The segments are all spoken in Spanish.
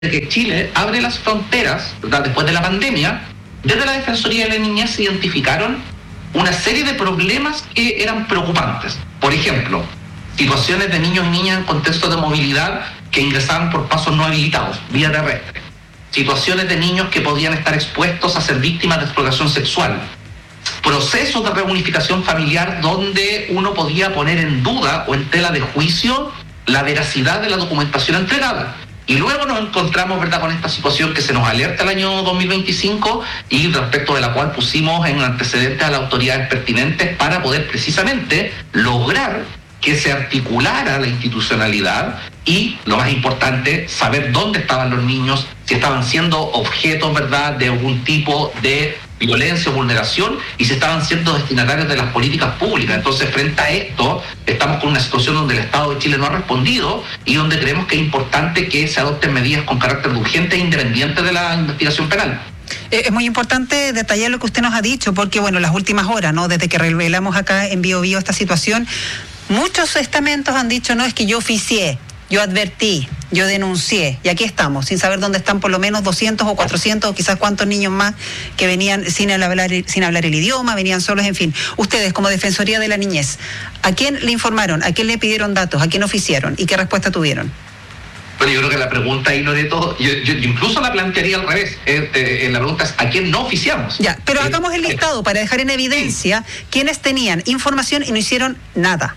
que Chile abre las fronteras, ¿verdad?, después de la pandemia, desde la Defensoría de la Niñez se identificaron una serie de problemas que eran preocupantes. Por ejemplo, situaciones de niños y niñas en contexto de movilidad que ingresaban por pasos no habilitados, vía terrestre. Situaciones de niños que podían estar expuestos a ser víctimas de explotación sexual. Procesos de reunificación familiar donde uno podía poner en duda o en tela de juicio la veracidad de la documentación entregada. Y luego nos encontramos, ¿verdad?, con esta situación que se nos alerta el año 2025 y respecto de la cual pusimos en antecedentes a las autoridades pertinentes para poder precisamente lograr que se articulara la institucionalidad y, lo más importante, saber dónde estaban los niños, si estaban siendo objetos, ¿verdad?, de algún tipo de violencia o vulneración y si estaban siendo destinatarios de las políticas públicas. Entonces, frente a esto, estamos con una situación donde el Estado de Chile no ha respondido y donde creemos que es importante que se adopten medidas con carácter urgente e independiente de la investigación penal. Es muy importante detallar lo que usted nos ha dicho, porque, bueno, las últimas horas, ¿no?, desde que revelamos acá en Bio Bio esta situación, muchos estamentos han dicho, no, es que yo oficié, yo advertí, yo denuncié, y aquí estamos, sin saber dónde están por lo menos 200 o 400 o quizás cuántos niños más que venían sin hablar el idioma, venían solos, en fin. Ustedes, como Defensoría de la Niñez, ¿a quién le informaron? ¿A quién le pidieron datos? ¿A quién oficiaron? ¿Y qué respuesta tuvieron? Bueno, yo creo que la pregunta ahí, Loreto, yo incluso la plantearía al revés. La pregunta es, ¿a quién no oficiamos? Ya, pero hagamos el listado para dejar en evidencia quiénes tenían información y no hicieron nada.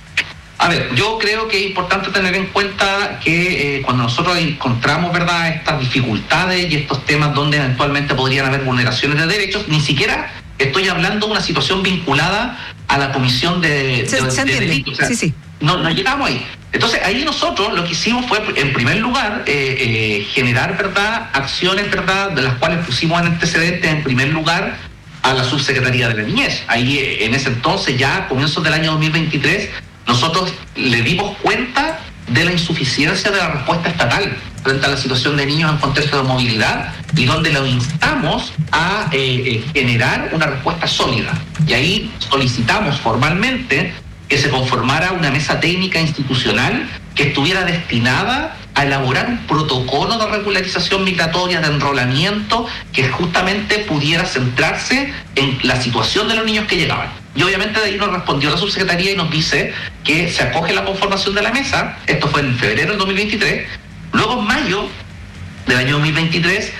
A ver, yo creo que es importante tener en cuenta que cuando nosotros encontramos, ¿verdad?, estas dificultades y estos temas donde eventualmente podrían haber vulneraciones de derechos, ni siquiera estoy hablando de una situación vinculada a la comisión de delitos. O sea, sí. No llegamos ahí. Entonces, ahí nosotros lo que hicimos fue, en primer lugar, generar, ¿verdad?, acciones, ¿verdad?, de las cuales pusimos en antecedentes, en primer lugar, a la Subsecretaría de la Niñez. Ahí, en ese entonces, ya a comienzos del año 2023, nosotros le dimos cuenta de la insuficiencia de la respuesta estatal frente a la situación de niños en contexto de movilidad y donde lo instamos a generar una respuesta sólida. Y ahí solicitamos formalmente que se conformara una mesa técnica institucional que estuviera destinada a elaborar un protocolo de regularización migratoria, de enrolamiento, que justamente pudiera centrarse en la situación de los niños que llegaban. Y obviamente de ahí nos respondió la subsecretaría y nos dice que se acoge la conformación de la mesa. Esto fue en febrero del 2023. Luego en mayo del año 2023,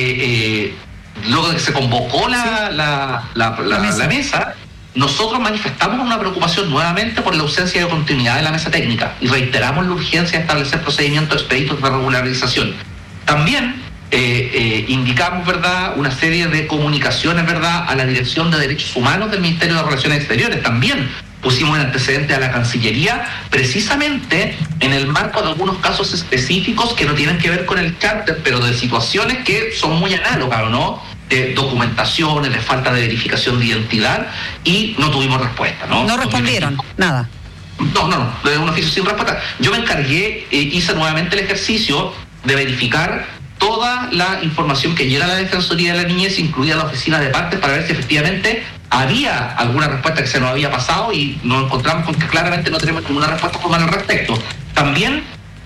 luego de que se convocó la mesa, nosotros manifestamos una preocupación nuevamente por la ausencia de continuidad de la mesa técnica y reiteramos la urgencia de establecer procedimientos expeditos de regularización. También indicamos, ¿verdad?, una serie de comunicaciones, ¿verdad?, a la Dirección de Derechos Humanos del Ministerio de Relaciones Exteriores. También pusimos en antecedente a la Cancillería, precisamente en el marco de algunos casos específicos que no tienen que ver con el charter, pero de situaciones que son muy análogas, ¿no?, de documentaciones, de falta de verificación de identidad, y no tuvimos respuesta, ¿no? No respondieron, nada. No, de un oficio sin respuesta. Yo me encargué, hice nuevamente el ejercicio de verificar toda la información que llega a la Defensoría de la Niñez, incluida la oficina de partes, para ver si efectivamente había alguna respuesta que se nos había pasado, y nos encontramos con que claramente no tenemos ninguna respuesta formal al respecto. También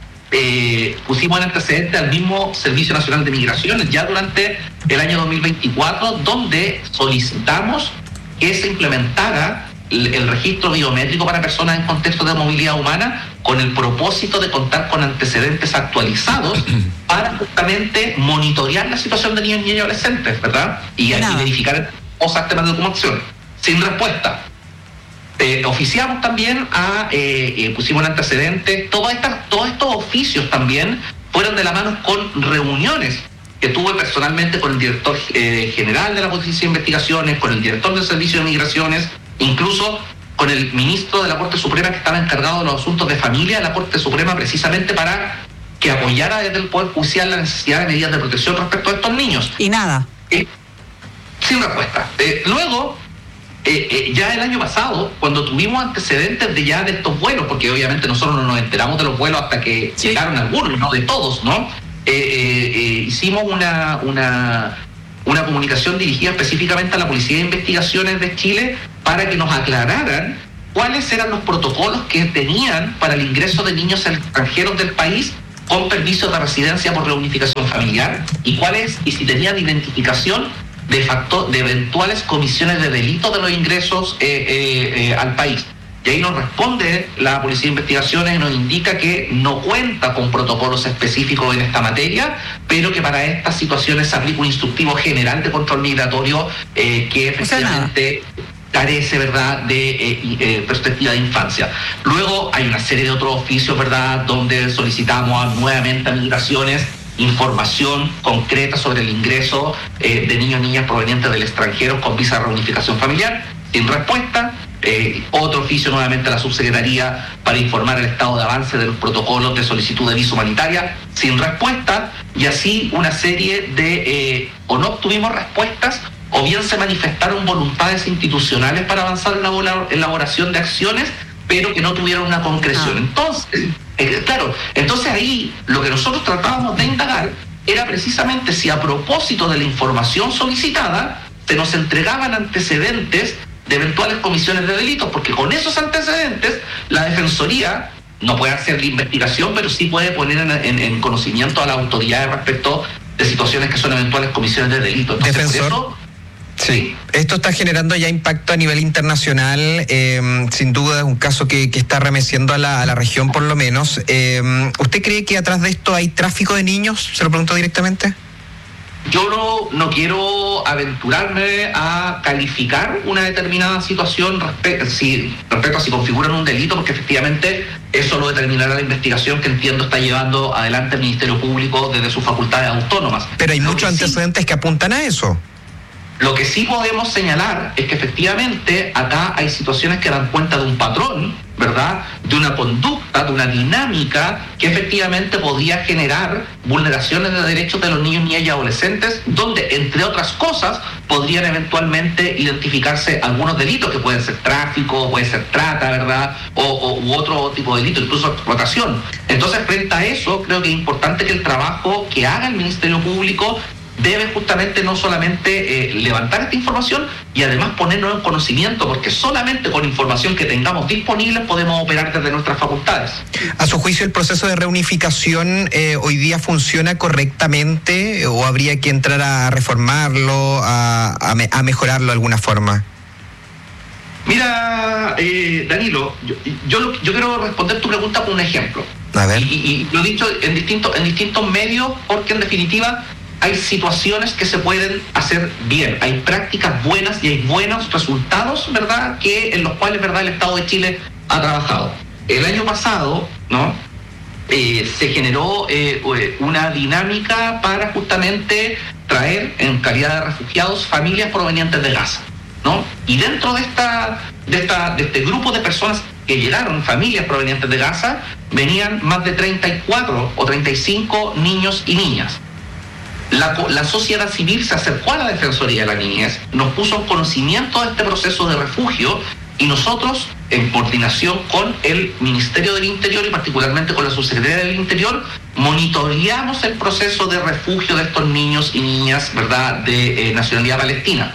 pusimos en antecedente al mismo Servicio Nacional de Migraciones ya durante el año 2024, donde solicitamos que se implementara el registro biométrico para personas en contexto de movilidad humana, con el propósito de contar con antecedentes actualizados para justamente monitorear la situación de niños y adolescentes, ¿verdad? Y verificar cosas, temas de documentación. Sin respuesta. Oficiamos también pusimos en antecedentes, todos estos oficios también fueron de la mano con reuniones que tuve personalmente con el director general de la Policía de Investigaciones, con el director del Servicio de Migraciones, incluso con el ministro de la Corte Suprema, que estaba encargado de los asuntos de familia de la Corte Suprema, precisamente para que apoyara desde el Poder Judicial la necesidad de medidas de protección respecto a estos niños. Y nada. Sin respuesta. Luego, ya el año pasado, cuando tuvimos antecedentes de estos vuelos, porque obviamente nosotros no nos enteramos de los vuelos hasta que llegaron algunos, no de todos, ¿no? Hicimos una comunicación dirigida específicamente a la Policía de Investigaciones de Chile para que nos aclararan cuáles eran los protocolos que tenían para el ingreso de niños extranjeros del país con permiso de residencia por reunificación familiar y si tenían identificación de eventuales comisiones de delitos de los ingresos al país. Y ahí nos responde la Policía de Investigaciones y nos indica que no cuenta con protocolos específicos en esta materia, pero que para estas situaciones se aplica un instructivo general de control migratorio que efectivamente carece, ¿verdad?, de perspectiva de infancia. Luego hay una serie de otros oficios, ¿verdad?, donde solicitamos nuevamente a Migraciones información concreta sobre el ingreso de niños y niñas provenientes del extranjero con visa de reunificación familiar, sin respuesta. Otro oficio nuevamente a la subsecretaría para informar el estado de avance de los protocolos de solicitud de visa humanitaria, sin respuesta, y así una serie de o no obtuvimos respuestas o bien se manifestaron voluntades institucionales para avanzar en la elaboración de acciones, pero que no tuvieron una concreción. Entonces, entonces ahí lo que nosotros tratábamos de indagar era precisamente si a propósito de la información solicitada se nos entregaban antecedentes de eventuales comisiones de delitos, porque con esos antecedentes la Defensoría no puede hacer la investigación, pero sí puede poner en conocimiento a las autoridades respecto de situaciones que son eventuales comisiones de delitos. Entonces, Defensor. por eso, sí, esto está generando ya impacto a nivel internacional, sin duda es un caso que está remeciendo a la región por lo menos. ¿Usted cree que atrás de esto hay tráfico de niños? ¿Se lo pregunto directamente? Yo no quiero aventurarme a calificar una determinada situación respecto a si configuran un delito, porque efectivamente eso lo determinará la investigación que entiendo está llevando adelante el Ministerio Público desde sus facultades autónomas. Pero hay muchos antecedentes que apuntan a eso. Lo que sí podemos señalar es que efectivamente acá hay situaciones que dan cuenta de un patrón, ¿verdad?, de una conducta, de una dinámica que efectivamente podría generar vulneraciones de derechos de los niños, niñas y adolescentes, donde, entre otras cosas, podrían eventualmente identificarse algunos delitos que pueden ser tráfico, puede ser trata, ¿verdad?, u otro tipo de delito, incluso explotación. Entonces, frente a eso, creo que es importante que el trabajo que haga el Ministerio Público debe justamente no solamente levantar esta información y además ponernos en conocimiento, porque solamente con información que tengamos disponible podemos operar desde nuestras facultades. ¿A su juicio el proceso de reunificación hoy día funciona correctamente o habría que entrar a reformarlo, a mejorarlo de alguna forma? Mira, Danilo, yo quiero responder tu pregunta con un ejemplo. A ver. Y lo he dicho en distintos medios, porque en definitiva hay situaciones que se pueden hacer bien, hay prácticas buenas y hay buenos resultados, ¿verdad?, en los cuales, ¿verdad?, el Estado de Chile ha trabajado. El año pasado, ¿no?, se generó una dinámica para justamente traer en calidad de refugiados familias provenientes de Gaza, ¿no? Y dentro de este grupo de personas que llegaron, familias provenientes de Gaza, venían más de 34 o 35 niños y niñas. La sociedad civil se acercó a la Defensoría de la Niñez, nos puso en conocimiento de este proceso de refugio y nosotros, en coordinación con el Ministerio del Interior y particularmente con la Subsecretaría del Interior, monitoreamos el proceso de refugio de estos niños y niñas, ¿verdad?, de nacionalidad palestina.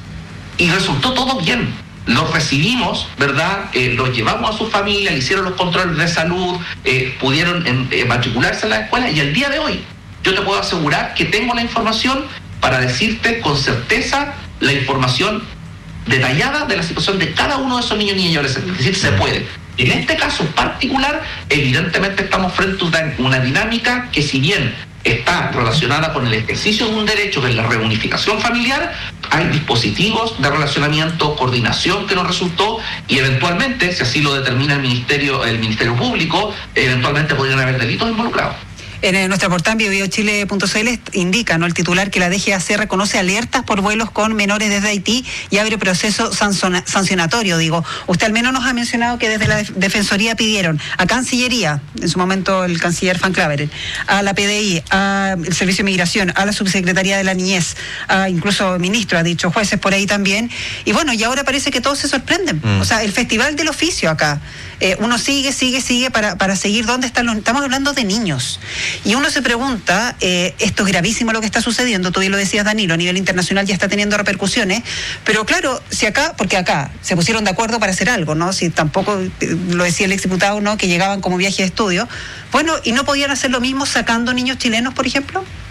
Y resultó todo bien. Los recibimos, ¿verdad?, los llevamos a su familia, le hicieron los controles de salud, pudieron matricularse en la escuela y al día de hoy yo te puedo asegurar que tengo la información para decirte con certeza la información detallada de la situación de cada uno de esos niños, niñas y adolescentes. Es decir, se puede. En este caso en particular, evidentemente estamos frente a una dinámica que, si bien está relacionada con el ejercicio de un derecho, que es la reunificación familiar, hay dispositivos de relacionamiento, coordinación que nos resultó y eventualmente, si así lo determina el Ministerio Público, eventualmente podrían haber delitos involucrados. En nuestra portal biobiochile.cl indica, ¿no?, el titular, que la DGAC reconoce alertas por vuelos con menores desde Haití y abre proceso sancionatorio. Digo, usted al menos nos ha mencionado que desde la Defensoría pidieron a Cancillería, en su momento el canciller Van Claveren, a la PDI, al Servicio de Migración, a la Subsecretaría de la Niñez, incluso el ministro ha dicho, jueces por ahí también, y bueno, y ahora parece que todos se sorprenden. O sea, el festival del oficio acá, uno sigue para seguir dónde están estamos hablando de niños. Y uno se pregunta, esto es gravísimo lo que está sucediendo, tú bien lo decías, Danilo, a nivel internacional ya está teniendo repercusiones, pero claro, si acá, porque acá se pusieron de acuerdo para hacer algo, ¿no? Si tampoco, lo decía el exdiputado, ¿no? Que llegaban como viaje de estudio, bueno, ¿y no podían hacer lo mismo sacando niños chilenos, por ejemplo?